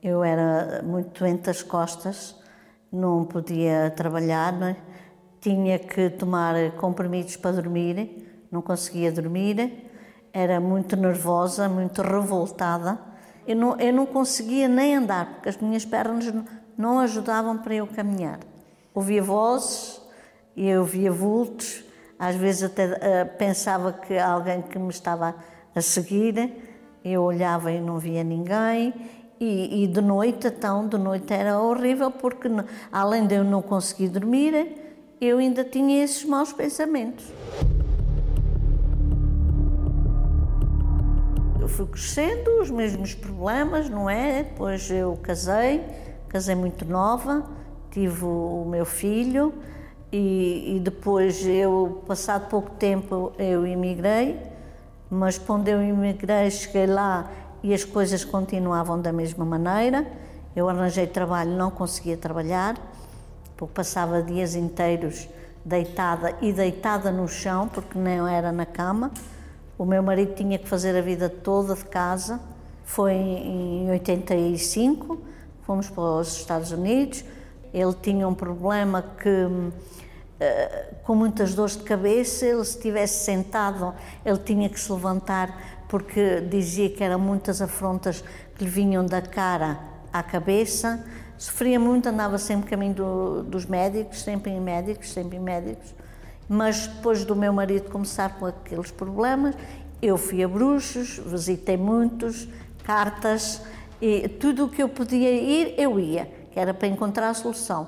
Eu era muito doente das costas, não podia trabalhar, né? Tinha que tomar comprimidos para dormir, não conseguia dormir, era muito nervosa, muito revoltada. Eu não conseguia nem andar, porque as minhas pernas não ajudavam para eu caminhar. Ouvia vozes, eu via vultos, às vezes até pensava que alguém que me estava a seguir, eu olhava e não via ninguém, e de noite era horrível, porque além de eu não conseguir dormir, eu ainda tinha esses maus pensamentos. Eu fui crescendo, os mesmos problemas, não é? Depois eu casei muito nova, tive o meu filho, e depois passado pouco tempo, eu emigrei, mas quando eu emigrei, cheguei lá e as coisas continuavam da mesma maneira. Eu arranjei trabalho, não conseguia trabalhar, porque passava dias inteiros deitada no chão, porque não era na cama. O meu marido tinha que fazer a vida toda de casa. Foi em 85, fomos para os Estados Unidos. Ele tinha um problema com muitas dores de cabeça. Ele, se estivesse sentado, ele tinha que se levantar, porque dizia que eram muitas afrontas que lhe vinham da cara à cabeça. Sofria muito, andava sempre caminho dos médicos, sempre em médicos. Mas depois do meu marido começar com aqueles problemas, eu fui a bruxos, visitei muitos, cartas, e tudo o que eu podia ir, eu ia, que era para encontrar a solução.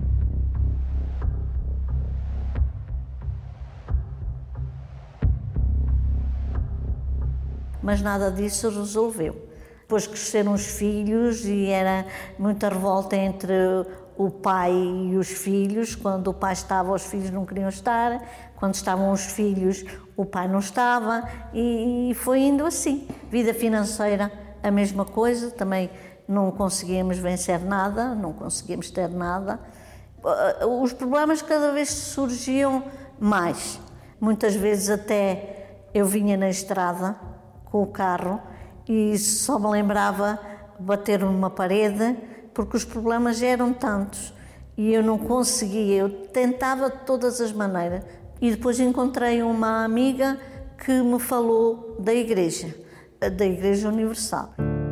Mas nada disso resolveu. Depois cresceram os filhos e era muita revolta entre o pai e os filhos. Quando o pai estava, os filhos não queriam estar. Quando estavam os filhos, o pai não estava. E foi indo assim. Vida financeira, a mesma coisa. Também não conseguíamos vencer nada, não conseguíamos ter nada. Os problemas cada vez surgiam mais. Muitas vezes até eu vinha na estrada com o carro e só me lembrava bater numa parede, porque os problemas eram tantos e eu não conseguia, eu tentava de todas as maneiras. E depois encontrei uma amiga que me falou da Igreja Universal.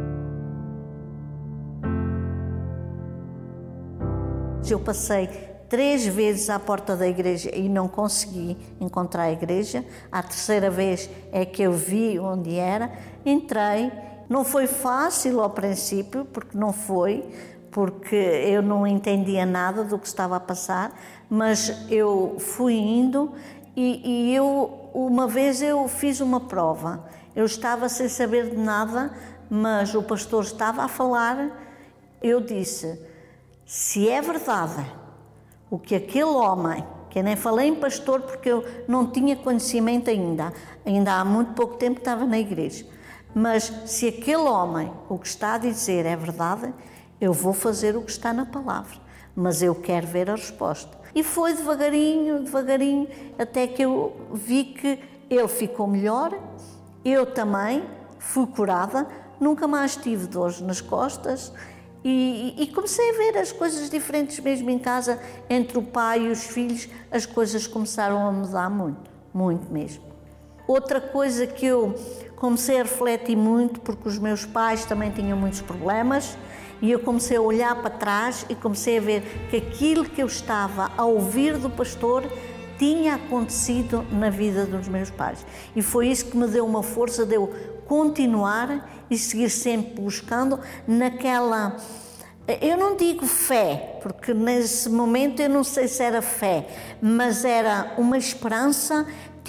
Eu passei 3 vezes à porta da igreja e não consegui encontrar a igreja. À terceira vez é que eu vi onde era, entrei. Não foi fácil ao princípio, porque eu não entendia nada do que estava a passar, mas eu fui indo e uma vez eu fiz uma prova. Eu estava sem saber de nada, mas o pastor estava a falar. Eu disse: se é verdade o que aquele homem, que eu nem falei em pastor porque eu não tinha conhecimento ainda há muito pouco tempo que estava na igreja, mas se aquele homem, o que está a dizer é verdade, eu vou fazer o que está na palavra, mas eu quero ver a resposta. E foi devagarinho, até que eu vi que ele ficou melhor, eu também fui curada, nunca mais tive dores nas costas. E comecei a ver as coisas diferentes mesmo em casa, entre o pai e os filhos, as coisas começaram a mudar muito mesmo. Outra coisa que eu comecei a refletir muito, porque os meus pais também tinham muitos problemas, e eu comecei a olhar para trás e comecei a ver que aquilo que eu estava a ouvir do pastor tinha acontecido na vida dos meus pais. E foi isso que me deu uma força de eu continuar e seguir sempre buscando naquela... Eu não digo fé, porque nesse momento eu não sei se era fé, mas era uma esperança,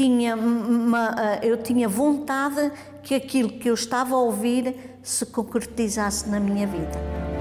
eu tinha vontade que aquilo que eu estava a ouvir se concretizasse na minha vida.